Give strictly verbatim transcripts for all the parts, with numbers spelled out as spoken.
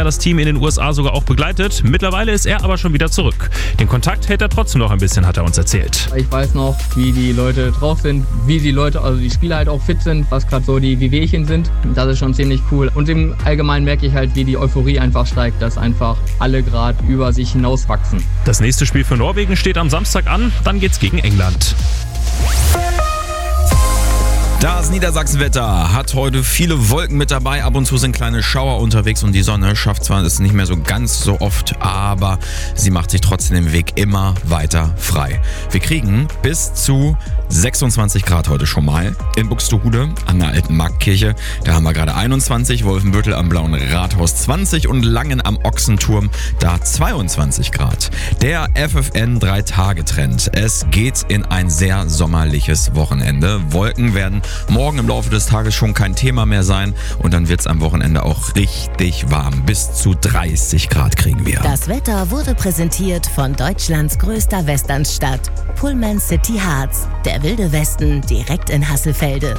er das Team in den U S A sogar auch begleitet. Mittlerweile ist er aber schon wieder zurück. Den Kontakt hält er trotzdem noch ein bisschen, hat er uns erzählt. Ich weiß noch, wie die Leute drauf sind, wie die Leute, also die Spieler halt auch fit sind, was gerade so die Wehwehchen sind. Das ist schon ziemlich cool. Und im Allgemeinen merke ich halt, wie die Euphorie einfach steigt, dass einfach alle gerade über sich hinauswachsen. Das nächste Spiel für Norwegen steht am Samstag an, dann geht's gegen England. Das Niedersachsenwetter hat heute viele Wolken mit dabei. Ab und zu sind kleine Schauer unterwegs und die Sonne schafft zwar es nicht mehr so ganz so oft, aber sie macht sich trotzdem den Weg immer weiter frei. Wir kriegen bis zu sechsundzwanzig Grad heute schon mal in Buxtehude an der alten Marktkirche. Da haben wir gerade einundzwanzig, Wolfenbüttel am Blauen Rathaus zwanzig und Langen am Ochsenturm da zweiundzwanzig Grad. Der F F N drei Tage Trend. Es geht in ein sehr sommerliches Wochenende. Wolken werden morgen im Laufe des Tages schon kein Thema mehr sein und dann wird es am Wochenende auch richtig warm. Bis zu dreißig Grad kriegen wir. Das Wetter wurde präsentiert von Deutschlands größter Westernstadt, Pullman City Harz. Der wilde Westen direkt in Hasselfelde.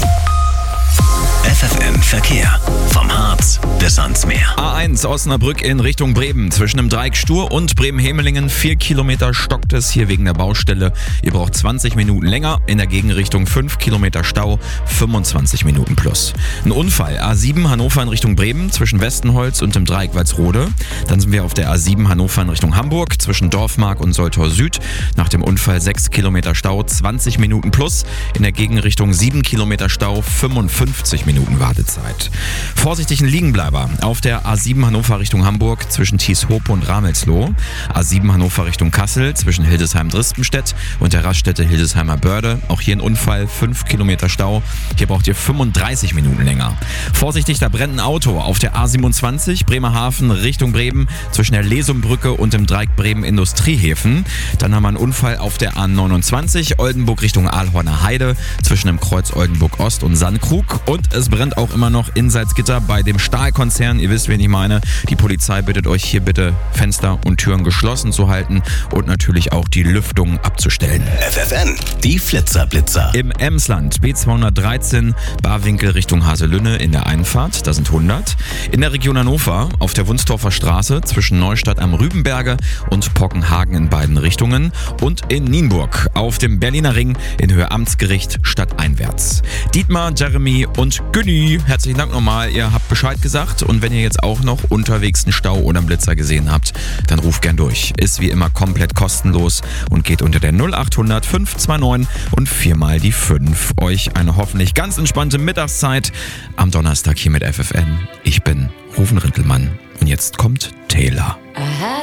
F F N Verkehr. Vom Harz bis ans Meer. A eins Osnabrück in Richtung Bremen. Zwischen dem Dreieck Stur und Bremen-Hemelingen. Vier Kilometer stockt es hier wegen der Baustelle. Ihr braucht zwanzig Minuten länger. In der Gegenrichtung fünf Kilometer Stau. fünfundzwanzig Minuten plus. Ein Unfall. A sieben Hannover in Richtung Bremen. Zwischen Westenholz und dem Dreieck Walsrode. Dann sind wir auf der A sieben Hannover in Richtung Hamburg. Zwischen Dorfmark und Soltau Süd. Nach dem Unfall sechs Kilometer Stau. zwanzig Minuten plus. In der Gegenrichtung sieben Kilometer Stau. fünfundfünfzig Minuten Wartezeit. Vorsichtig ein Liegenbleiber auf der A sieben Hannover Richtung Hamburg zwischen Thieshope und Ramelsloh. A sieben Hannover Richtung Kassel zwischen Hildesheim-Drispenstedt und der Raststätte Hildesheimer Börde. Auch hier ein Unfall, fünf Kilometer Stau. Hier braucht ihr fünfunddreißig Minuten länger. Vorsichtig, da brennt ein Auto auf der A siebenundzwanzig Bremerhaven Richtung Bremen zwischen der Lesumbrücke und dem Dreieck Bremen Industriehäfen. Dann haben wir einen Unfall auf der A neunundzwanzig Oldenburg Richtung Aalhorner Heide zwischen dem Kreuz Oldenburg Ost und Sandkrug. Und es brennt auch immer noch in Salzgitter bei dem Stahlkonzern. Ihr wisst, wen ich meine. Die Polizei bittet euch hier bitte Fenster und Türen geschlossen zu halten und natürlich auch die Lüftung abzustellen. F F N, die Flitzerblitzer. Im Emsland B zweihundertdreizehn Barwinkel Richtung Haselünne in der Einfahrt, da sind hundert. In der Region Hannover auf der Wunstorfer Straße zwischen Neustadt am Rübenberge und Pockenhagen in beiden Richtungen. Und in Nienburg auf dem Berliner Ring in Höhe Amtsgericht stadteinwärts. Dietmar, Jeremy und Günni, herzlichen Dank nochmal. Ihr habt Bescheid gesagt und wenn ihr jetzt auch noch unterwegs einen Stau oder einen Blitzer gesehen habt, dann ruft gern durch. Ist wie immer komplett kostenlos und geht unter der null achthundert fünf zwei neun und viermal die fünf. Euch eine hoffentlich ganz entspannte Mittagszeit am Donnerstag hier mit F F N. Ich bin Rufen Rintelmann und jetzt kommt Taylor.